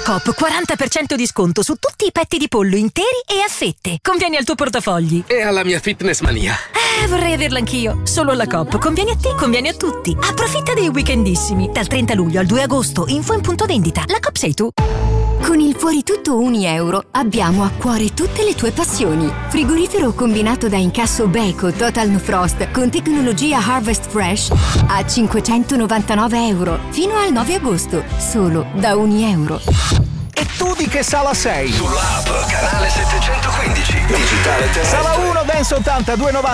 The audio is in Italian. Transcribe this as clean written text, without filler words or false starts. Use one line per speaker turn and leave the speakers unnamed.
Coop 40% di sconto su tutti i petti di pollo interi e a fette. Conviene al tuo portafogli.
E alla mia fitness mania.
Vorrei averla anch'io. Solo alla Coop. Conviene a te, conviene a tutti. Approfitta dei weekendissimi. Dal 30 luglio al 2 agosto. Info in punto vendita. La Coop sei tu.
Con il Fuori Tutto €1 abbiamo a cuore tutte le tue passioni. Frigorifero combinato da incasso Beko Total No Frost con tecnologia Harvest Fresh a €599 fino al 9 agosto, solo da €1.
E tu di che sala sei?
Sull'app canale 715 digitale terrestre.
Sala 1 Dance 80 290